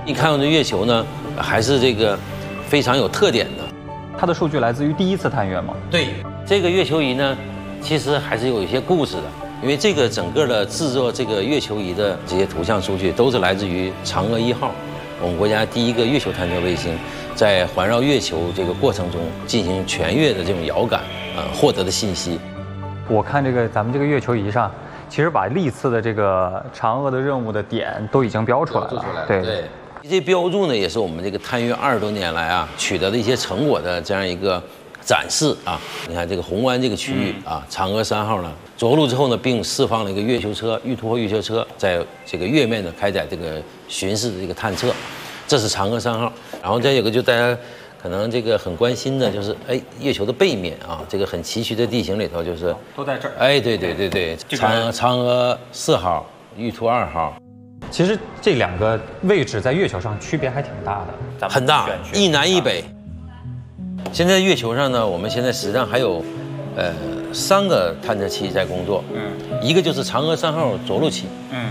你看到这月球呢，还是这个非常有特点的。 它的数据来自于第一次探月吗？ 对，这个月球仪呢，其实还是有一些故事的。因为这个整个的制作这个月球仪的这些图像数据，都是来自于嫦娥1号，我们国家第一个月球探测卫星，在环绕月球这个过程中进行全月的这种遥感，获得的信息。 我看这个咱们这个月球仪上，其实把历次的这个嫦娥的任务的点都已经标出来了。对， 这标注呢，也是我们这个探月20多年来啊取得的一些成果的这样一个展示啊。你看这个红湾这个区域啊，嫦娥3号呢着陆之后呢，并释放了一个月球车玉兔号月球车，在这个月面呢开展这个巡视的这个探测，这是嫦娥3号。然后再有个就大家可能这个很关心的就是，月球的背面啊，这个很崎岖的地形里头，就是都在这儿。 对，嫦娥4号、玉兔2号。 其实这2个位置在月球上区别还挺大的， 很大，一南一北。现在月球上呢，我们现在实际上还有3个探测器在工作，一个就是嫦娥3号着陆器，